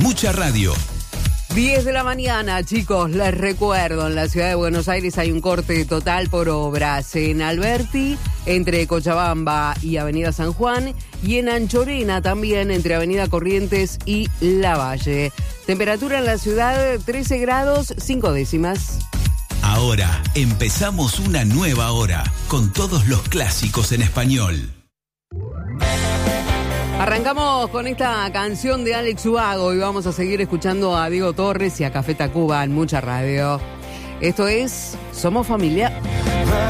Mucha Radio. 10 de la mañana, chicos, les recuerdo, en la ciudad de Buenos Aires hay un corte total por obras en Alberti, entre Cochabamba y Avenida San Juan, y en Anchorena también, entre Avenida Corrientes y Lavalle. Temperatura en la ciudad, 13 grados 5 décimas. Ahora empezamos una nueva hora, con todos los clásicos en español. Arrancamos con esta canción de Alex Ubago y vamos a seguir escuchando a Diego Torres y a Café Tacuba en Mucha Radio. Esto es Somos Familia.